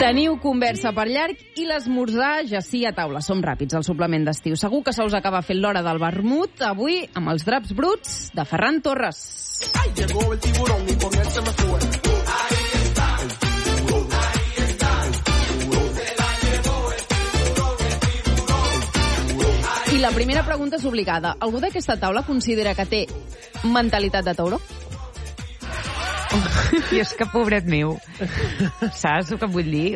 Teniu conversa per llarg i l'esmorzar ja sí a taula. Som ràpids, al suplement d'estiu. Segur que se us acaba fent l'hora del vermut, avui amb els draps bruts de Ferran Torres. Ay, llegó el tiburón y con él se me fue. Ahí está, el tiburón, ahí está, el tiburón. Se la llevó el tiburón. I la primera pregunta és obligada. Algú d'aquesta taula considera que té mentalitat de tauró? I és que, pobret meu, saps el que vull dir?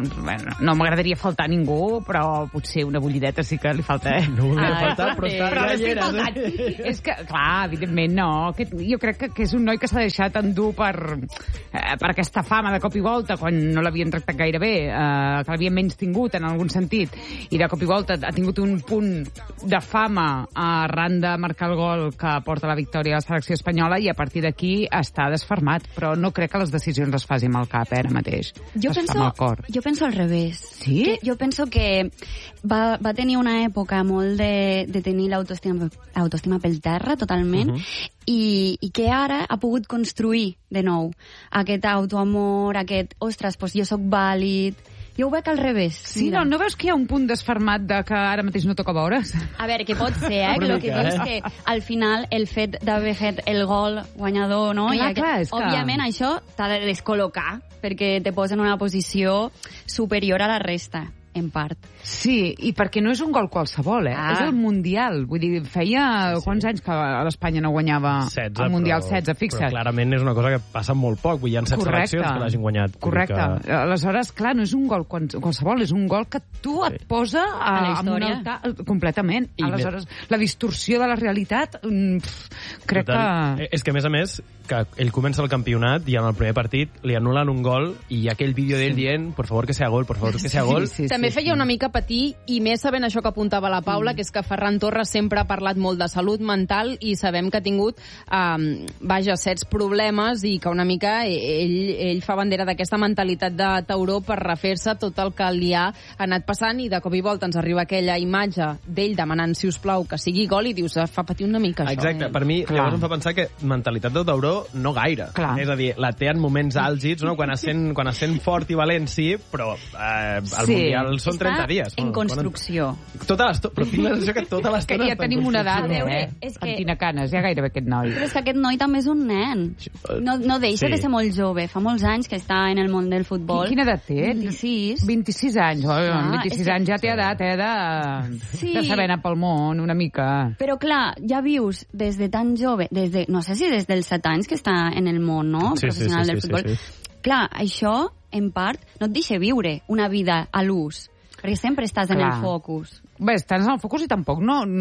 No m'agradaria faltar a ningú, però potser una bullideta sí que li falta, No volia faltar, però però estic faltant. És que, clar, evidentment no. Jo crec que és un noi que s'ha deixat endur per aquesta fama de cop i volta, quan no l'havien tractat gaire bé, que l'havien menys tingut en algun sentit, i de cop i volta ha tingut un punt de fama arran de marcar el gol que porta la victòria a la selecció espanyola, i a partir d'aquí està desfermat. Però no crec que les decisions les faci amb el cap, ara mateix. Jo penso al revés. Sí? Jo penso que va tenir una època molt de tenir l'autoestima pel terra, totalment, i que ara ha pogut construir de nou aquest autoamor, aquest, ostres, doncs jo sóc vàlid. Jo ho veig al revés. Sí, no veus que hi ha un punt desfermat de que ara mateix no toca veure's? A veure, que pot ser, que el que dic és que al final el fet d'haver fet el gol guanyador, no? Clar, és que... Òbviament això t'ha de descol·locar perquè te posa en una posició superior a la resta, en part. Sí, i perquè no és un gol qualsevol, és el Mundial. Vull dir, feia quants anys que l'Espanya no guanyava 16, el Mundial, 16, fixa't. Però clarament és una cosa que passa molt poc. Vull dir, hi ha 7 seleccions que l'hagin guanyat. Correcte. Aleshores, clar, no és un gol qualsevol, és un gol que tu et posa a la història. Completament. Aleshores, la distorsió de la realitat, crec que... És que, a més, que ell comença el campionat i en el primer partit li anulen un gol i hi ha aquell vídeo d'ell dient por favor que sea gol, por favor que sea gol. També feia una mica patir, i més sabent això que apuntava la Paula, que és que Ferran Torres sempre ha parlat molt de salut mental i sabem que ha tingut, certs problemes, i que una mica ell fa bandera d'aquesta mentalitat de tauró per refer-se tot el que li ha anat passant, i de cop i volta ens arriba aquella imatge d'ell demanant, si us plau, que sigui gol, i dius, fa patir una mica això. Exacte, per mi llavors em fa pensar que mentalitat de tauró no gaire. Clar. És a dir, la té en moments àlgids, no? Quan es sent fort i valent, sí, però el Mundial són 30 dies. En construcció. Però tinc la sensació que tota l'estona... Que ja tenim una edat, és que... amb tinacanes, ja gairebé aquest noi. Però és que aquest noi també és un nen. No deixa de ser molt jove. Fa molts anys que està en el món del futbol. Quina edat té? 26. 26 anys. Amb 26 anys ja té edat, de saber anar pel món una mica. Però clar, ja vius des de tan jove, no sé si des dels 7 anys que està en el món, no? Professional del futbol. Clar, això, en part, no et deixa viure una vida a l'ús, perquè sempre estàs en el focus. Bé, estàs en el focus i tampoc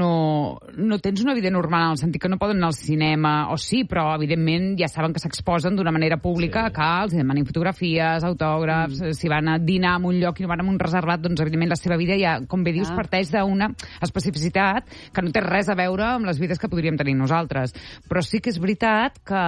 no tens una vida normal, en el sentit que no poden anar al cinema, o sí, però evidentment ja saben que s'exposen d'una manera pública, que els demanin fotografies, autògrafs, si van a dinar en un lloc i no van a un reservat, doncs evidentment la seva vida ja, com bé dius, parteix d'una especificitat que no té res a veure amb les vides que podríem tenir nosaltres. Però sí que és veritat que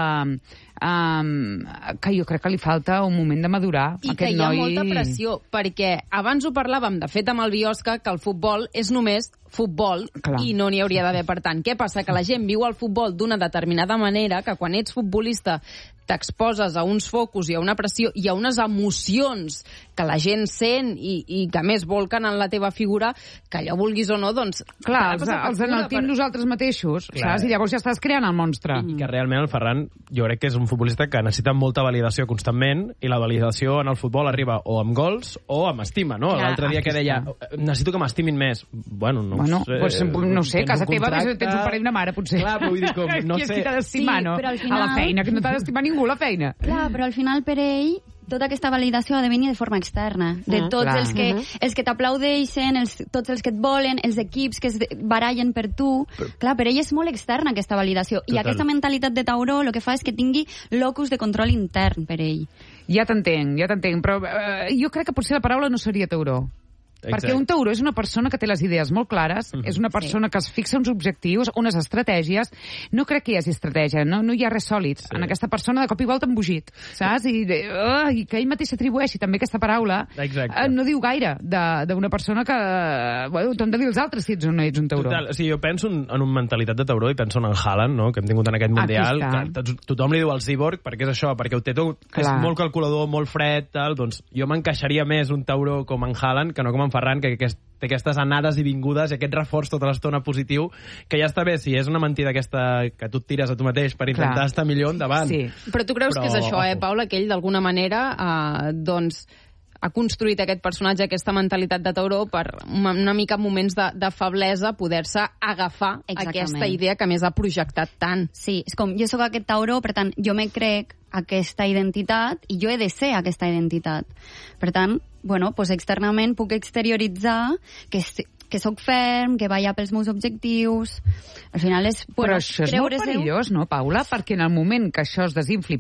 jo crec que li falta un moment de madurar. I que hi ha molta pressió, perquè abans ho parlàvem, de fet, amb el Biosca, que el futbol és només futbol. Clar. I no n'hi hauria d'haver. Per tant, què passa? Que la gent viu el futbol d'una determinada manera, que quan ets futbolista t'exposes a uns focus i a una pressió i a unes emocions que la gent sent i que més volquen en la teva figura, que allò vulguis o no, doncs... Clar, els enaltim nosaltres mateixos, saps? I llavors ja estàs creant el monstre. I que realment el Ferran, jo crec que és un futbolista que necessita molta validació constantment, i la validació en el futbol arriba o amb gols o amb estima, no? L'altre dia que deia, necessito que m'estimin més. Bueno, no sé, casa teva tens un pare i una mare, potser. Clar, però vull dir, no sé. Qui t'ha d'estimar, no? Final... A la feina, que no t'ha d'estimar ningú, la feina. Clar, però al final per ell tota aquesta validació ha de venir de forma externa, de tots els que t'aplaudeixen, tots els que et volen, els equips que es barallen per tu. Clar, per ell és molt externa aquesta validació. I aquesta mentalitat de tauró el que fa és que tingui locus de control intern per ell. Ja t'entenc, però jo crec que potser la paraula no seria tauró. Perquè un tauró és una persona que té les idees molt clares, és una persona que es fixa uns objectius, unes estratègies. No crec que hi hagi estratègia, no hi ha res sòlid. En aquesta persona de cop i volta embogit, saps? I que ell mateix s'atribueixi també aquesta paraula, no diu gaire d'una persona que... Bueno, t'han de dir els altres si ets o no ets un tauró. Total, o sigui, jo penso en una mentalitat de tauró i penso en Haaland, no?, que hem tingut en aquest Mundial, que tothom li diu el cíborg, perquè és això, perquè ho té tot, és molt calculador, molt fred, tal, doncs jo m'encaixaria més un tauró com en Haaland que no com en Ferran, que té aquestes anades i vingudes i aquest reforç tota l'estona positiu, que ja està bé, si és una mentida aquesta que tu et tires a tu mateix per intentar estar millor endavant. Sí. Però tu creus que és això, Paula, que ell d'alguna manera doncs ha construït aquest personatge, aquesta mentalitat de tauró per una mica en moments de feblesa poder-se agafar aquesta idea que més ha projectat tant. Sí, és com, jo sóc aquest tauró, per tant, jo me crec aquesta identitat i jo he de ser aquesta identitat. Per tant, bueno, pues externament puc exterioritzar que sóc ferm, que vaya pels meus objectius. Al final és... Però això és molt perillós, no, Paula? Perquè en el moment que això es desinfli